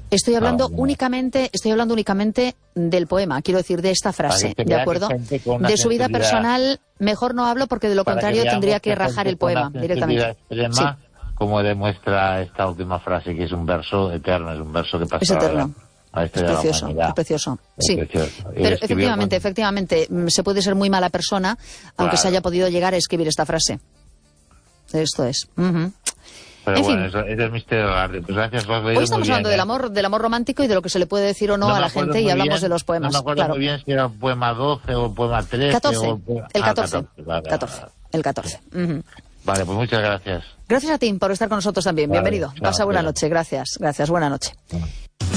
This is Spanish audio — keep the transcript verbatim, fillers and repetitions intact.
Estoy hablando No, no. únicamente, estoy hablando únicamente del poema, quiero decir, de esta frase, Para que ¿de vea acuerdo? que gente con una De su vida sensibilidad- personal, mejor no hablo porque de lo Para que contrario veamos tendría que que rajar gente el con una poema directamente. sensibilidad extrema, como demuestra esta última frase, que es un verso eterno, es un verso que pasa Es eterno. a la Es historia de la precioso, humanidad. es precioso. Es Sí, precioso. Y pero escribió efectivamente, con- efectivamente, mm, se puede ser muy mala persona, aunque se Claro. haya podido llegar a escribir esta frase. Esto es. Ujú. Pero En bueno, fin. eso, ese es el misterio del arte. Pues gracias, lo has leído Hoy estamos muy bien, hablando del ¿eh? amor, del amor romántico y de lo que se le puede decir o no, No a me la acuerdo gente, y muy hablamos bien, de los poemas. No me acuerdo Claro. muy bien si era el poema doce o el poema trece. catorce, o el, poema... el Ah, catorce, vale, catorce, vale. el catorce. Ujú. Vale, pues muchas gracias. Gracias a ti por estar con nosotros también. Vale, Bienvenido. chao, Pasa buena cuídate. noche. Gracias, gracias. Buena noche.